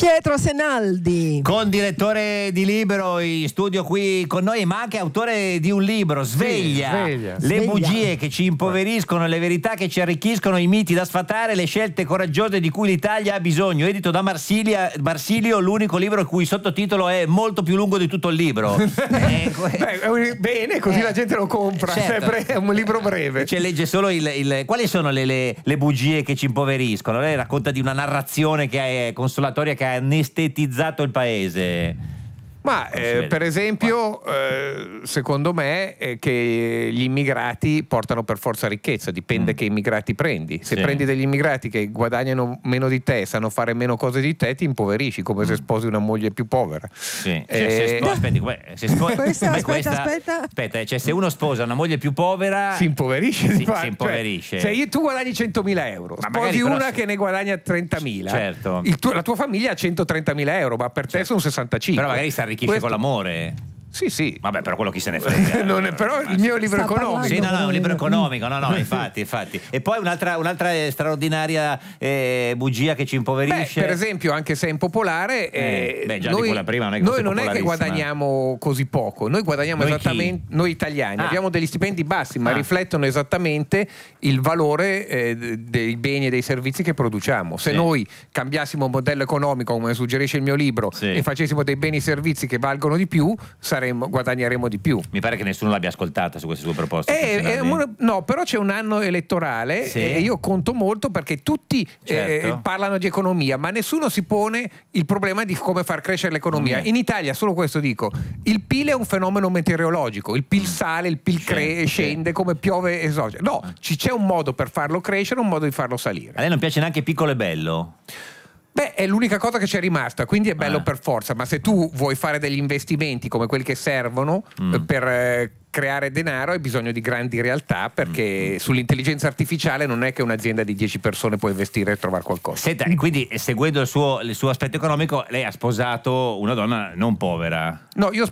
Pietro Senaldi, condirettore di Libero in studio qui con noi, ma anche autore di un libro, Sveglia. Le bugie che ci impoveriscono, le verità che ci arricchiscono, i miti da sfatare, le scelte coraggiose di cui l'Italia ha bisogno, edito da Marsilio, l'unico libro il cui sottotitolo è molto più lungo di tutto il libro. Bene, così la gente lo compra, certo. È un libro breve. Cioè legge solo quali sono le bugie che ci impoveriscono? Lei racconta di una narrazione che è consolatoria, che ha anestetizzato il paese. Ma per esempio, secondo me che gli immigrati portano per forza ricchezza, dipende che immigrati prendi. Se prendi degli immigrati che guadagnano meno di te, sanno fare meno cose di te, ti impoverisci, come se sposi una moglie più povera. Sì. Aspetta, cioè se uno sposa una moglie più povera si impoverisce. Si impoverisce. Cioè, tu guadagni 100.000 euro, sposi una che ne guadagna 30.000. Certo. La tua famiglia ha 130.000 euro, ma per te sono 65. Però magari si arricchisce con l'amore. Sì. Vabbè, però quello chi se ne frega. Però il mio libro economico. Sì, no, è un libro economico, no, infatti. E poi un'altra straordinaria bugia che ci impoverisce. Per esempio, anche se è impopolare, già noi, di quella prima non è che guadagniamo così poco. Noi guadagniamo esattamente, noi italiani abbiamo degli stipendi bassi, ma riflettono esattamente il valore dei beni e dei servizi che produciamo. Se noi cambiassimo modello economico, come suggerisce il mio libro, e facessimo dei beni e servizi che valgono di più, guadagneremo di più. Mi pare che nessuno l'abbia ascoltata su queste sue proposte. No, però c'è un anno elettorale e io conto molto perché tutti parlano di economia, ma nessuno si pone il problema di come far crescere l'economia. In Italia, solo questo dico, il PIL è un fenomeno meteorologico, il PIL sale, il PIL scende come piove esogeno. No, c'è un modo per farlo crescere, un modo di farlo salire. A lei non piace neanche piccolo e bello? È l'unica cosa che c'è rimasta, quindi è bello per forza, ma se tu vuoi fare degli investimenti come quelli che servono per creare denaro hai bisogno di grandi realtà, perché sull'intelligenza artificiale non è che un'azienda di 10 persone può investire e trovare qualcosa. Senta, e quindi seguendo il suo aspetto economico, lei ha sposato una donna non povera? No, io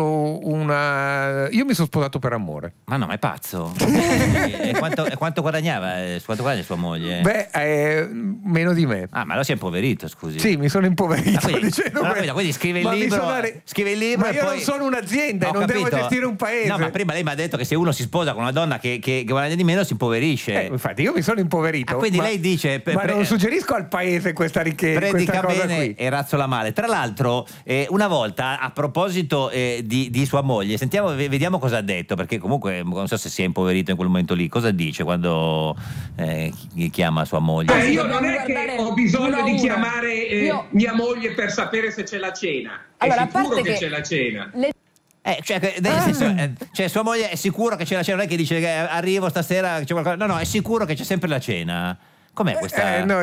mi sono sposato per amore. Ma no, ma è pazzo. E quanto guadagnava? Quanto guadagna sua moglie? Meno di me. Ah, ma allora si è impoverito, scusi. Sì, mi sono impoverito. Quindi scrive il libro. Ma io non sono un'azienda e non devo gestire un paese. No, ma prima lei mi ha detto che se uno si sposa con una donna che guadagna di meno si impoverisce. Infatti io mi sono impoverito. Quindi lei dice ma non suggerisco al paese questa ricchezza. Predica cosa bene qui. e razzola male. Tra l'altro una volta, a proposito di sua moglie, vediamo cosa ha detto, perché comunque non so se si è impoverito in quel momento lì. Cosa dice quando chiama sua moglie? Io non è che ho bisogno di chiamare mia moglie per sapere se c'è la cena. Allora, è sicuro che c'è la cena. Cioè sua moglie è sicuro che c'è la cena, non è che dice arrivo stasera, c'è qualcosa. No, è sicuro che c'è sempre la cena. Com'è questa?